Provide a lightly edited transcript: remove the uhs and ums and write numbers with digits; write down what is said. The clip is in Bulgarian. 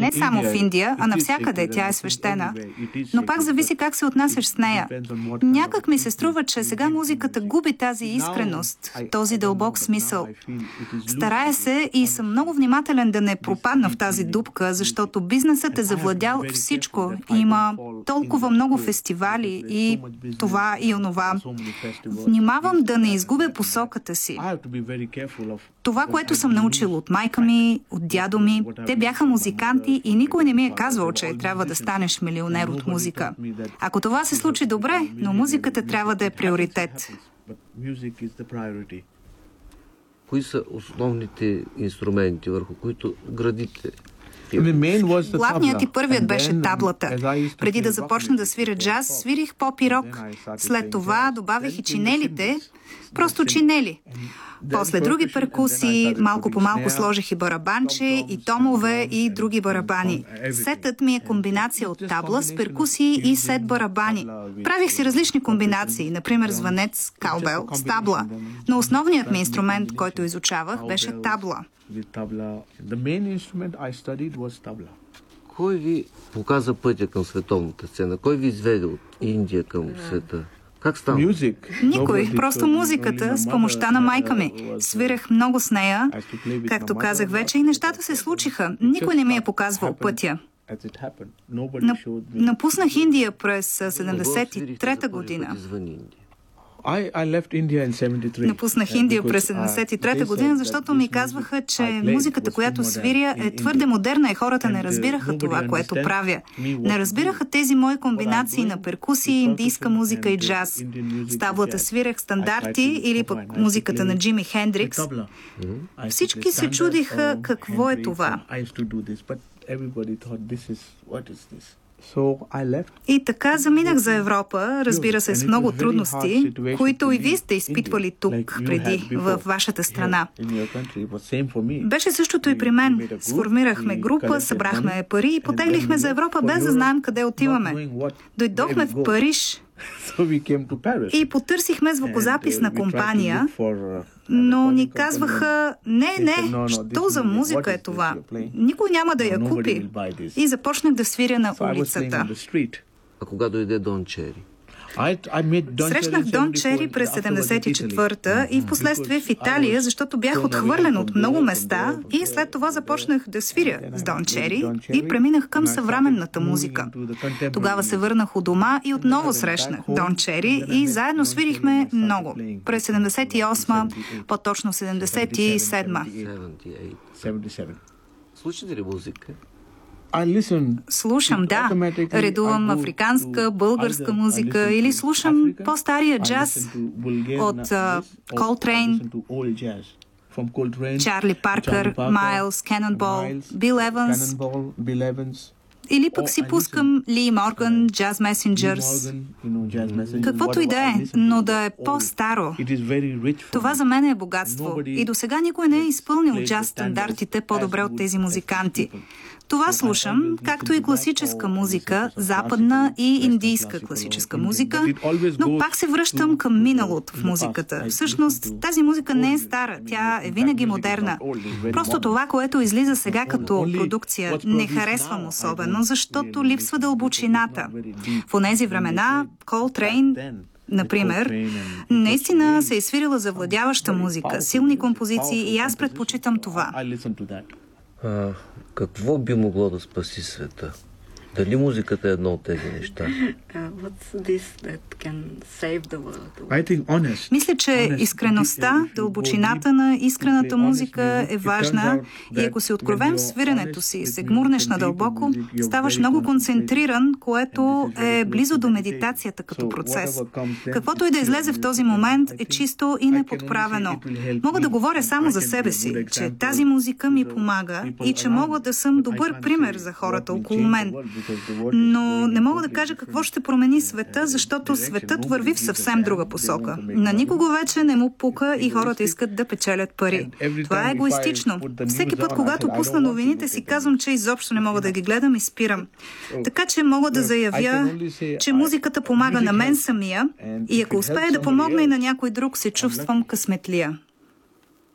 Не само в Индия, а навсякъде тя е свещена. Но пак зависи как се отнасяш с нея. Някак ми се струва, че сега музиката губи тази искреност, този дълбок смисъл. Старая се и съм много внимателен да не пропадна в тази дупка, защото бизнесът е завладял всичко. Има толкова много фестивали и това и онова. Внимавам да не изгубя посоката си. Това, което съм научил от майка ми, от дядо ми, те бяха музиканти и никой не ми е казвал, че трябва да станеш милионер от музика. Ако това се случи добре, но музиката трябва да е приоритет. Кои са основните инструменти, върху които градите? Главният и първият беше таблата. Преди да започна да свиря джаз, свирих поп и рок. След това добавих и чинелите, просто чинели. После други перкусии, малко по малко сложих и барабанче, и томове, и други барабани. Сетът ми е комбинация от табла с перкусии и сет барабани. Правих си различни комбинации, например звънец, каубел, с табла. Но основният ми инструмент, който изучавах, беше табла. Кой ви показа пътя към световната сцена? Кой ви изведе от Индия към света? Как стана? Никой, просто музиката с помощта на майка ми. Свирах много с нея, както казах вече, и нещата се случиха. Никой не ми е показвал пътя. Напуснах Индия през 73-та година. Напуснах Индия през 73-та година, защото ми казваха, че музиката, която свиря, е твърде модерна и хората не разбираха това, което правя. Не разбираха тези мои комбинации на перкусии, индийска музика и джаз. С таблата свирях стандарти или пък музиката на Джими Хендрикс. Всички се чудиха какво е това. И така заминах за Европа, разбира се, с много трудности, които и вие сте изпитвали тук преди, във вашата страна. Беше същото и при мен. Сформирахме група, събрахме пари и потеглихме за Европа, без да знаем къде отиваме. Дойдохме в Париж и потърсихме звукозаписна компания, но ни казваха, не, що за музика е това? Никой няма да я купи. И започнах да свиря на улицата. А кога дойде Дон Чери? Срещнах Дон Чери през 74-та и в последствие в Италия, защото бях отхвърлен от много места и след това започнах да свиря с Дон Чери и преминах към съвременната музика. Тогава се върнах у дома и отново срещнах Дон Чери и заедно свирихме много. През 78-ма, по-точно 77-ма. Слушате ли музика? Слушам, да. Редувам африканска, българска музика или слушам по-стария джаз от Колтрейн, Чарли Паркър, Майлз, Канонбол, Бил Еванс. Или пък си пускам Ли Морган, Джаз Месенджърс. Каквото и да е, но да е по-старо. Това за мен е богатство. И до сега никой не е изпълнил джаз стандартите по-добре от тези музиканти. Това слушам, както и класическа музика, западна и индийска класическа музика, но пак се връщам към миналото в музиката. Всъщност, тази музика не е стара, тя е винаги модерна. Просто това, което излиза сега като продукция, не харесвам особено, защото липсва дълбочината. В онези времена Колтрейн, например, наистина се е свирила завладяваща музика, силни композиции и аз предпочитам това. Какво би могло да спаси света? Дали музиката е едно от тези неща? Мисля, че искреността, дълбочината на искрената музика е важна и ако си откровен в свиренето си, се гмурнеш надълбоко, ставаш много концентриран, което е близо до медитацията като процес. Каквото и да излезе в този момент е чисто и неподправено. Мога да говоря само за себе си, че тази музика ми помага и че мога да съм добър пример за хората около мен. Но не мога да кажа какво ще промени света, защото светът върви в съвсем друга посока. На никого вече не му пука и хората искат да печелят пари. Това е егоистично. Всеки път, когато пусна новините, си казвам, че изобщо не мога да ги гледам и спирам. Така че мога да заявя, че музиката помага на мен самия и ако успее да помогне и на някой друг, се чувствам късметлия.